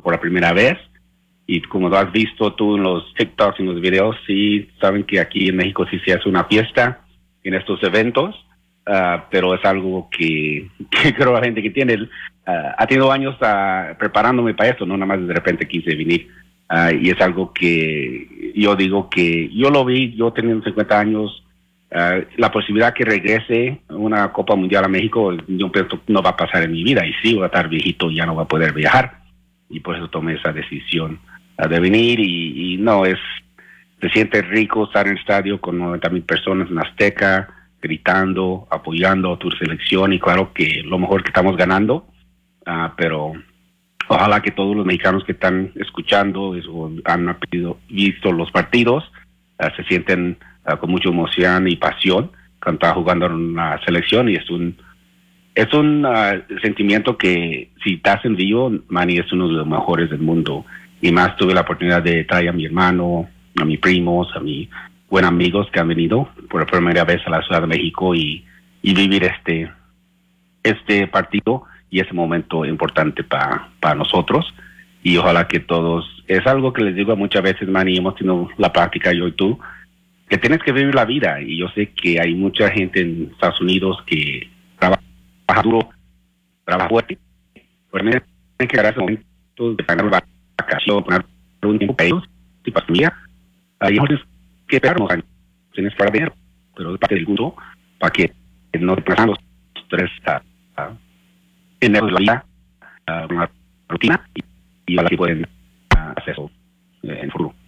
por la primera vez. Y como lo has visto tú en los TikToks y en los videos, sí saben que aquí en México sí se hace una fiesta en estos eventos, pero es algo que creo la gente que tiene, ha tenido años preparándome para esto, no nada más de repente quise venir. Y es algo que yo digo que yo lo vi, yo teniendo 50 años, la posibilidad que regrese una Copa Mundial a México, yo pienso no va a pasar en mi vida, y sí, voy a estar viejito y ya no voy a poder viajar, y por eso tomé esa decisión de venir, y no, se siente rico estar en el estadio con 90,000 personas en Azteca, gritando, apoyando a tu selección, y claro que lo mejor que estamos ganando, pero ojalá que todos los mexicanos que están escuchando o han visto los partidos se sienten con mucha emoción y pasión cuando está jugando en la selección, y es un sentimiento que si estás en vivo, Manny, es uno de los mejores del mundo. Y más tuve la oportunidad de traer a mi hermano, a mis primos, a mis buenos amigos que han venido por la primera vez a la Ciudad de México y vivir este partido y ese momento importante para nosotros. Y ojalá que todos, es algo que les digo muchas veces, Manny, hemos tenido la práctica yo y tú, que tienes que vivir la vida. Y yo sé que hay mucha gente en Estados Unidos que trabaja duro, trabaja fuerte, pero tienen que llegar a ese momento de pagar vacaciones, poner un tiempo para ellos y para su familia. Hay mejor que esperarnos años, tienes para dinero, pero es parte del gusto para que no te pasan los tres en de la vida, una rutina, y ojalá que pueden hacer eso en el futuro.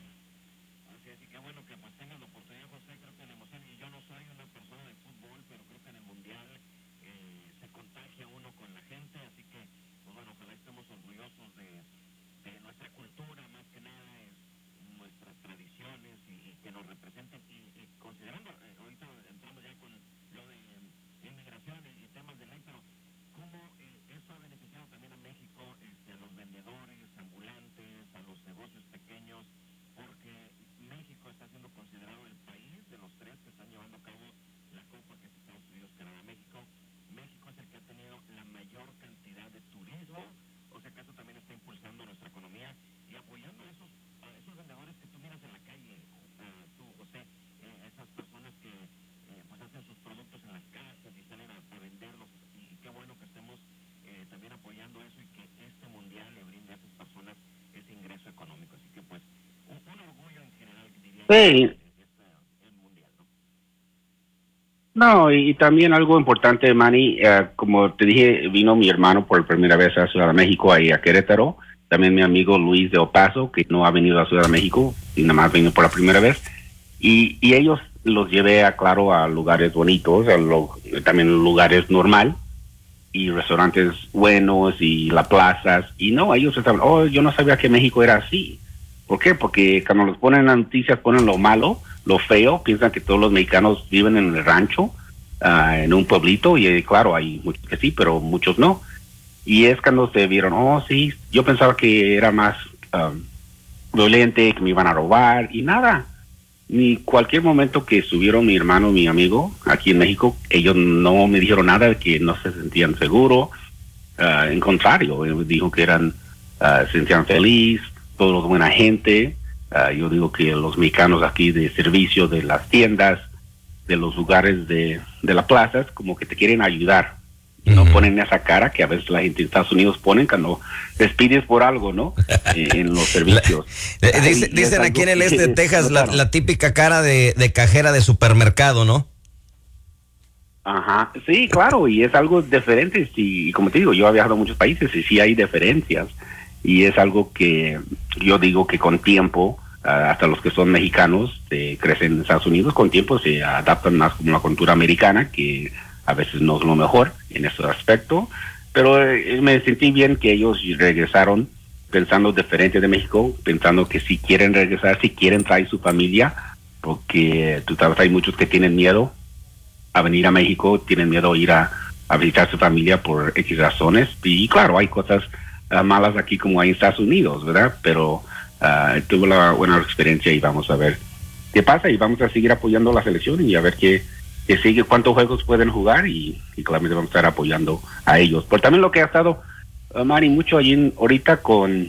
Sí. No, y también algo importante, Manny, como te dije, vino mi hermano por primera vez a Ciudad de México, ahí a Querétaro. También mi amigo Luis de Opaso, que no ha venido a Ciudad de México, y nada más vino por la primera vez. Y ellos los llevé, claro, a lugares bonitos, también lugares normal, y restaurantes buenos, y las plazas. Y no, ellos estaban, yo no sabía que México era así. ¿Por qué? Porque cuando los ponen en las noticias, ponen lo malo, lo feo, piensan que todos los mexicanos viven en el rancho, en un pueblito, y claro, hay muchos que sí, pero muchos no. Y es cuando se vieron, sí, yo pensaba que era más violente, que me iban a robar, y nada. Ni cualquier momento que estuvieron mi hermano, mi amigo, aquí en México, ellos no me dijeron nada, que no se sentían seguros. En contrario, ellos dijo que se sentían felices, todos buena gente. Yo digo que los mexicanos aquí de servicio, de las tiendas, de los lugares de las plazas, como que te quieren ayudar. No ponen esa cara que a veces la gente de Estados Unidos ponen cuando les pides por algo, ¿no? En los servicios. Dicen aquí en el este de Texas la típica cara de cajera de supermercado, ¿no? Ajá, sí, claro, y es algo diferente. Sí, y como te digo, yo he viajado a muchos países y sí hay diferencias. Y es algo que yo digo que con tiempo, hasta los que son mexicanos, crecen en Estados Unidos, con tiempo se adaptan más como la cultura americana, que a veces no es lo mejor en ese aspecto, pero me sentí bien que ellos regresaron pensando diferente de México, pensando que si quieren regresar, si quieren traer su familia, porque tú sabes, hay muchos que tienen miedo a venir a México, tienen miedo a ir a visitar su familia por X razones, y claro, hay cosas malas aquí como hay en Estados Unidos, ¿verdad? Pero tuve la buena experiencia y vamos a ver qué pasa, y vamos a seguir apoyando la selección y a ver qué sigue, cuántos juegos pueden jugar, y claramente vamos a estar apoyando a ellos. Pero también lo que ha estado, Manny, mucho allí ahorita con